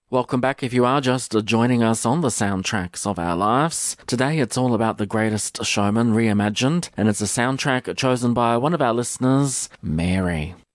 Welcome back if you are just joining us on the soundtracks of our lives. Today it's all about The Greatest Showman reimagined, and it's a soundtrack chosen by one of our listeners, Mary.